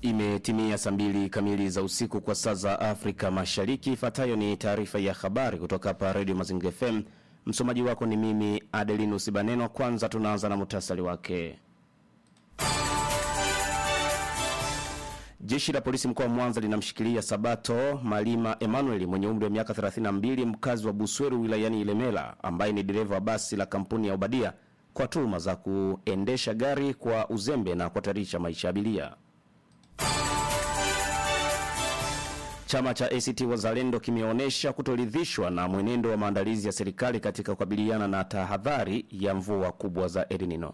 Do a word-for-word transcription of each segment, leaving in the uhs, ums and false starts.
Imetimia saa mbili kamili za usiku kwa saa za Afrika Mashariki. Ifuatayo ni taarifa ya habari kutoka hapa Radio Mazingira F M. Msomaji wako ni mimi Adelinus Baneno. Kwanza tunaanza na muhtasari wake. Jeshi la polisi mkoa wa Mwanza linamshikilia Sabato Malima Emmanuel mwenye umri wa miaka thelathini na mbili, mkazi wa Busweru wilayani Ilemela, ambaye ni dereva wa basi la kampuni ya Obadia, kwa tuhuma za kuendesha gari kwa uzembe na kuhatarisha maisha ya abiria. Chama cha A C T Wazalendo kimeonyesha kutoridhishwa na mwenendo wa maandalizi ya serikali katika kukabiliana na tahadhari ya mvua kubwa za El Nino.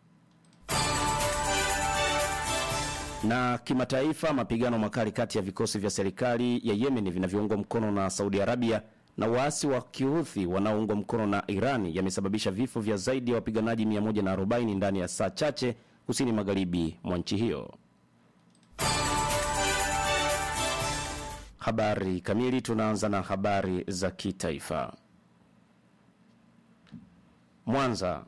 Na kimataifa, mapigano makali kati ya vikosi vya serikali ya Yemen vinavyoungwa mkono na Saudi Arabia na waasi wa Kihuthi wanaoungwa mkono na Iran yamesababisha vifo vya zaidi ya wapiganaji mia moja na arobaini ndani ya saa chache kusini magharibi mwa nchi hiyo. Habari kamili. Tunaanza na habari za kitaifa. Mwanza.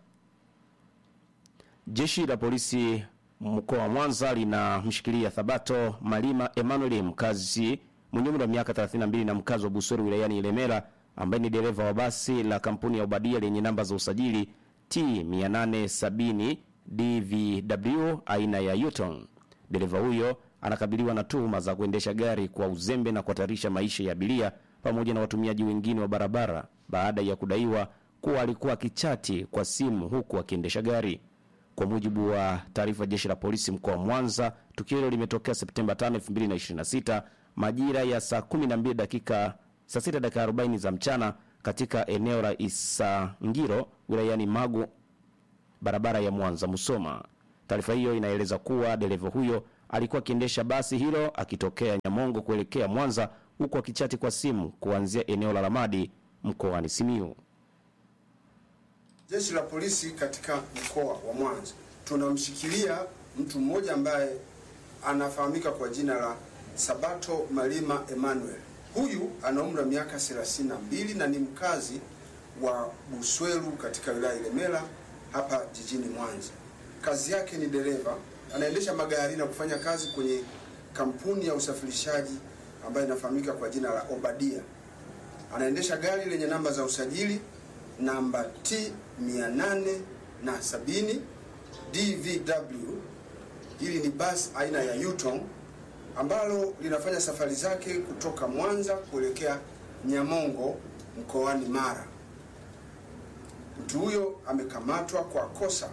Jeshi la polisi mkoa wa Mwanza linamshikilia Sabato Malima Emmanuel, mkazi mwenye umri wa miaka thelathini na mbili na mkazi wa Busweru wilayani Ilemela, ambaye ni dereva wa basi la kampuni ya Obadia lenye namba za usajili T mia nane sabini D V W aina ya Yutong. Dereva huyo anakabiliwa na tuhuma za kuendesha gari kwa uzembe na kuhatarisha maisha ya abiria pamoja na watumiaji wengine wa barabara baada ya kudaiwa kuwa alikuwa akichati kwa simu huku akiendesha gari. Kwa mujibu wa taarifa jeshi la polisi mkoa wa Mwanza, tukio hilo limetokea Septemba tano elfu mbili na ishirini na sita majira ya saa kumi na mbili dakika saa sita dakika arobaini za mchana katika eneo la Isangiro wilayani Magu, barabara ya Mwanza Musoma. Taarifa hiyo inaeleza kuwa dereva huyo alikuwa akiendesha basi hilo akitokea Nyamongo kuelekea Mwanza huku akichati kwa simu kuanzia eneo la Ramadi mkoani Simiyu. Jeshi la polisi katika mkoa wa Mwanza tunamshikilia mtu mmoja ambaye anafahamika kwa jina la Sabato Malima Emmanuel. Huyu ana umri wa miaka thelathini na mbili na ni mkazi wa Busweru katika wilaya Ilemela hapa jijini Mwanza. Kazi yake ni dereva, anaendesha magari na kufanya kazi kwenye kampuni ya usafirishaji ambayo inafahamika kwa jina la Obadia. Anaendesha gari lenye namba za usajili namba T mia nane sabini D V W. Hili ni basi aina ya Yutong ambalo linafanya safari zake kutoka Mwanza kuelekea Nyamongo mkoani Mara. Mtu huyo amekamatwa kwa kosa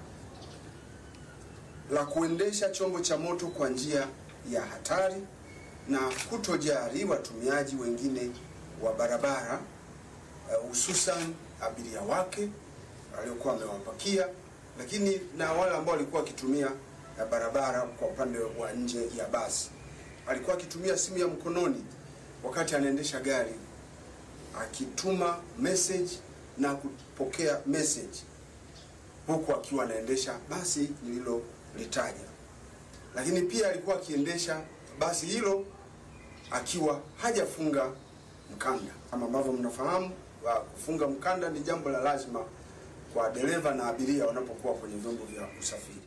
la kuendesha chombo cha moto kwa njia ya hatari na kutojali watumiaji wengine wa barabara, hususan uh, abiria wake waliokuwa wamewapakia, lakini na wale ambao walikuwa wakitumia uh, barabara kwa upande wa nje ya basi. Alikuwa akitumia simu ya mkononi wakati anaendesha gari, akituma message na kupokea message huku akiwa anaendesha basi nililo litaja. Lakini pia alikuwa akiendesha basi hilo akiwa hajafunga mkanda. Kama ambavyo mnafahamu, kufunga mkanda ni jambo la lazima kwa dereva na abiria wanapokuwa kwenye vyombo vya usafiri.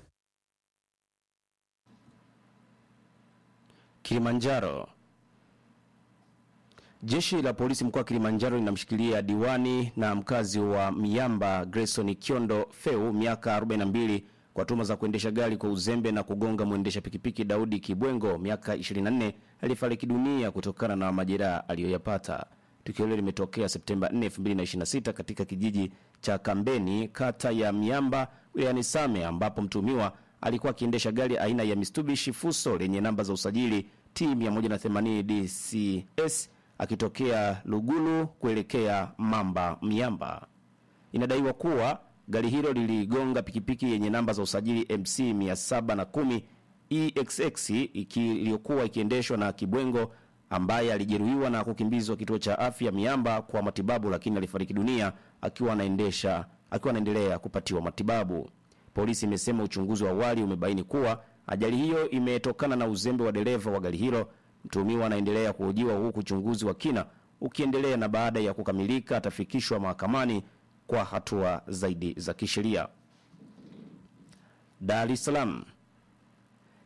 Kilimanjaro. Jeshi la polisi mkoa wa Kilimanjaro linamshikilia diwani na mkazi wa Miamba Grayson Kiondo Feu miaka arobaini na mbili kwa tuhuma za kuendesha gari kwa uzembe na kugonga mwendesha pikipiki Daudi Kibwengo miaka ishirini na nne alifariki dunia kutokana na majeraha aliyoyapata. Tukio hilo limetokea Septemba nne elfu mbili na ishirini na sita katika kijiji cha Kambeni, kata ya Miamba, wilayani Same, ambapo mtuhumiwa alikuwa akiendesha gari aina ya Mitsubishi Fuso lenye namba za usajili T mia moja na themanini D C S akitokea Lugulu kuelekea Mamba Miamba. Inadaiwa kuwa gari hilo liligonga pikipiki yenye namba za usajili M C mia saba na kumi E X X iliyokuwa ikiendeshwa na Kibwengo, ambaye alijeruhiwa na kukimbizwa kituo cha afya Miamba kwa matibabu, lakini alifariki dunia akiwa anaendesha akiwa anaendelea kupatiwa matibabu. Polisi imesema uchunguzi wa awali umebaini kuwa ajali hiyo imetokana na uzembe wa dereva wa gari hilo. Mtuhumiwa anaendelea kuhojiwa huku uchunguzi wa kina ukiendelea, na baada ya kukamilika atafikishwa mahakamani kwa hatua zaidi za kisheria. Dar es Salaam.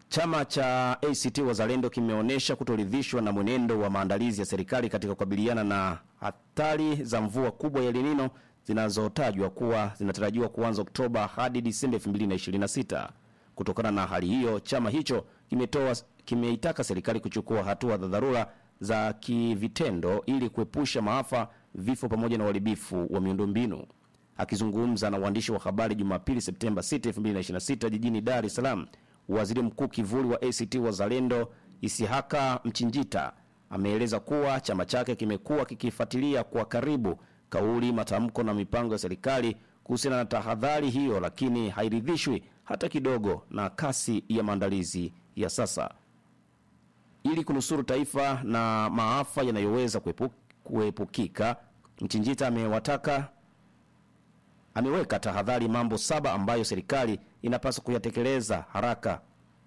Chama cha A C T Wazalendo kimeonyesha kutoridhishwa na mwenendo wa maandalizi ya serikali katika kukabiliana na hatari za mvua kubwa ya El Nino zinazotajwa kuwa zinatarajiwa kuanza Oktoba hadi Disemba elfu mbili na ishirini na sita. Kutokana na hali hiyo, chama hicho kimetoa kimeitaka serikali kuchukua hatua za dharura za kivitendo ili kuepusha maafa, vifo pamoja na uharibifu wa miundombinu. Akizungumza na waandishi wa habari Jumapili Septemba sita elfu mbili na ishirini na sita jijini Dar es Salaam, Waziri Mkuu kivuli wa A C T Wazalendo Isihaka Mchinjita ameeleza kuwa chama chake kimekuwa kikifuatilia kwa karibu kauli, matamko na mipango ya serikali kuhusiana na tahadhari hiyo, lakini hairidhishwi hata kidogo na kasi ya maandalizi ya sasa. Ili kunusuru taifa na maafa yanayoweza kuepu, kuepukika, Mchinjita amewataka ameweka tahadhari mambo saba ambayo serikali inapaswa kuyatekeleza haraka.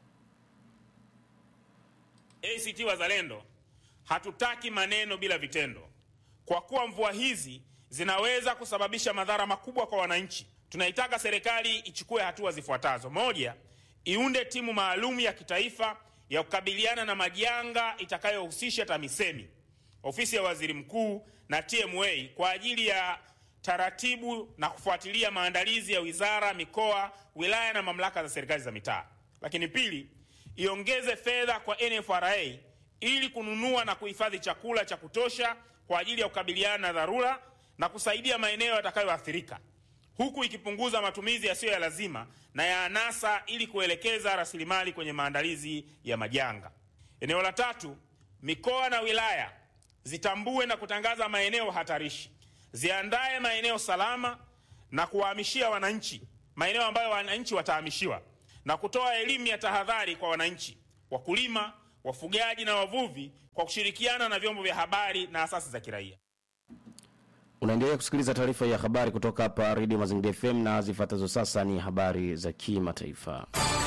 A C T Wazalendo hatutaki maneno bila vitendo. Kwa kuwa mvua hizi zinaweza kusababisha madhara makubwa kwa wananchi, tunaitaka serikali ichukue hatua zifuatazo. Moja, iunde timu maalum ya kitaifa ya kukabiliana na majanga itakayohusisha TAMISEMI, ofisi ya waziri mkuu na T M A kwa ajili ya taratibu na kufuatilia maandalizi ya wizara, mikoa, wilaya na mamlaka za serikali za mitaa. Lakini pili, iongeze fedha kwa N F R A ili kununua na kuhifadhi chakula cha kutosha kwa ajili ya kukabiliana na dharura na kusaidia maeneo yatakayoathirika, huku ikipunguza matumizi yasiyo ya lazima na ya anasa ili kuelekeza rasilimali kwenye maandalizi ya majanga. Eneo la tatu, mikoa na wilaya zitambue na kutangaza maeneo hatarishi, ziandae maeneo salama na kuwahamishia wananchi maeneo ambayo wananchi watahamishiwa, na kutoa elimu ya tahadhari kwa wananchi, wakulima, wafugaji na wavuvi kwa kushirikiana na vyombo vya habari na asasi za kiraia. Unaendelea kusikiliza taarifa ya habari kutoka hapa Radio Mazingira F M, na zifuatazo sasa ni habari za kimataifa.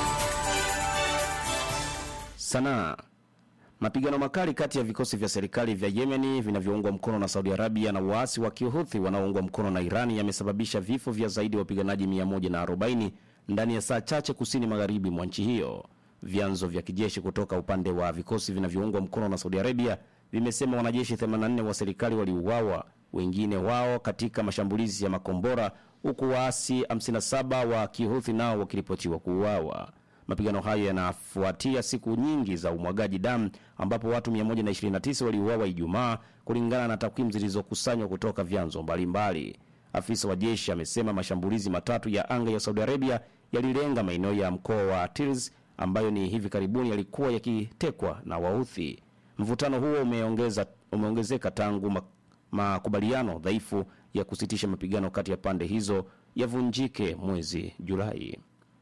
Sanaa. Mapigano makali kati ya vikosi vya serikali vya Yemeni vinavyoungwa mkono na Saudi Arabia na waasi wa Kihuthi wanaoungwa mkono na Irani yamesababisha vifo vya zaidi ya wapiganaji mia moja na arobaini ndani ya saa chache kusini magharibi mwa nchi hiyo. Vyanzo vya kijeshi kutoka upande wa vikosi vinavyoungwa mkono na Saudi Arabia vimesema wanajeshi themanini na nne wa serikali waliuawa, wengine wao katika mashambulizi ya makombora, huku waasi hamsini na saba wa Kihuthi nao wakiripotiwa kuuawa. Mapigano hayo yanafuatia siku nyingi za umwagaji damu ambapo watu mia moja na ishirini na tisa waliuawa Ijumaa, kulingana na takwimu zilizokusanywa kutoka vyanzo mbalimbali. Afisa wa jeshi amesema mashambulizi matatu ya anga ya Saudi Arabia yalilenga maeneo ya mkoa wa Tirs ambayo ni hivi karibuni yalikuwa yakitekwa na Wahuthi. Mvutano huo umeongeza umeongezeka tangu makubaliano dhaifu ya kusitisha mapigano kati ya pande hizo yavunjike mwezi Julai.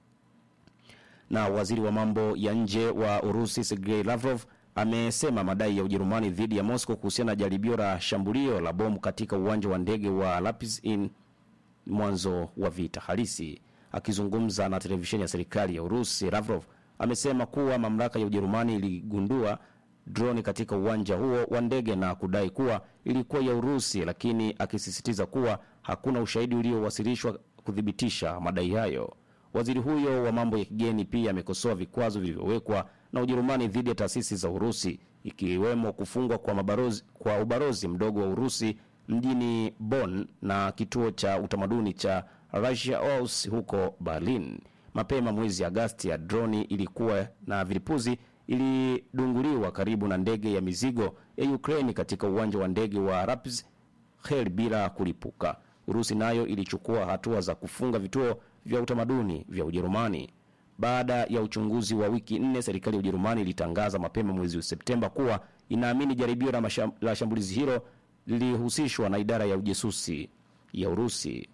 Na waziri wa mambo ya nje wa Urusi Sergei Lavrov amesema madai ya Ujerumani dhidi ya Moscow kuhusiana na jaribio la shambulio la bomu katika uwanja wa ndege wa Lapizin mwanzo wa vita halisi. Akizungumza na televisheni ya serikali ya Urusi, Lavrov amesema kuwa mamlaka ya Ujerumani iligundua droni katika uwanja huo wa ndege na kudai kuwa ilikuwa ya Urusi, lakini akisisitiza kuwa hakuna ushahidi uliowasilishwa kudhibitisha madai hayo. Waziri huyo wa mambo ya kigeni pia amekosoa vikwazo vilivyowekwa na Ujerumani dhidi ya taasisi za Urusi, ikiwemo kufungwa kwa mabarozi kwa ubarozi mdogo wa Urusi mjini Bonn na kituo cha utamaduni cha Russia House huko Berlin. Mapema mwezi Agosti, ya droni ilikuwa na vilipuzi ilidunguliwa karibu na ndege ya mizigo ya Ukraine katika uwanja wa ndege wa Rapid Hel bila kulipuka. Urusi nayo ilichukua hatua za kufunga vituo vya utamaduni vya Ujerumani. Baada ya uchunguzi wa wiki nne, serikali ya Ujerumani ilitangaza mapema mwezi wa Septemba kuwa inaamini jaribio la, masham, la shambulizi hilo lilihusishwa na idara ya ujasusi ya Urusi.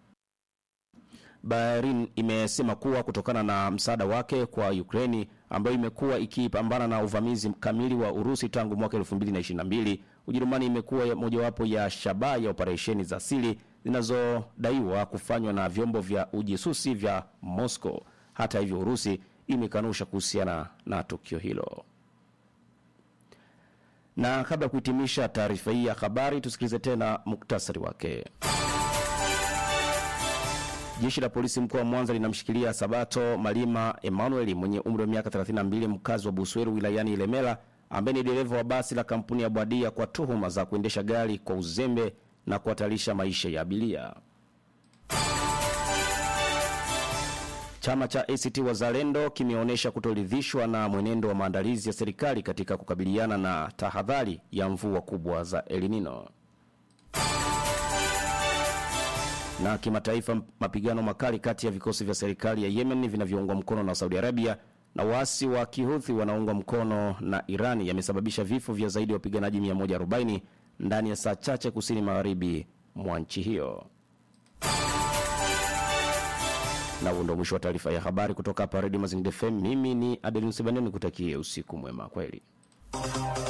Berlin imesema kuwa kutokana na msaada wake kwa Ukraine ambayo imekuwa ikipambana na uvamizi kamili wa Urusi tangu mwaka elfu mbili na ishirini na mbili, Ujerumani imekuwa mojawapo ya shabaha ya operesheni za siri zinazodaiwa kufanywa na vyombo vya ujasusi vya Moscow. Hata hivyo, Urusi imekanusha kuhusiana na tukio hilo. Na kabla kuhitimisha taarifa hii ya habari, tusikilize tena muktasari wake. Jeshi la polisi mkoa wa Mwanza linamshikilia Sabato Malima Emmanuel mwenye umri wa miaka thelathini na mbili, mkazi wa Busweru wilayani Ilemela, ambaye ni dereva wa basi la kampuni ya Bwadia kwa tuhuma za kuendesha gari kwa uzembe na kuhatarisha maisha ya abiria. Chama cha A C T Wazalendo kimeonyesha kutoridhishwa na mwenendo wa maandalizi ya serikali katika kukabiliana na tahadhari ya mvua kubwa za El Nino. Na kimataifa, mapigano makali kati ya vikosi vya serikali ya Yemen vinavyoungwa mkono na Saudi Arabia na waasi wa Kihuthi wanaungwa mkono na Iran yamesababisha vifo vya zaidi ya wapiganaji mia moja arobaini ndani ya saa chache kusini magharibi mwa nchi hiyo. Na huo ndio mwisho wa taarifa ya habari kutoka hapa Radio Mazingira F M. Mimi ni Adeline Sebaneni, nikutakie usiku mwema. Kwaheri.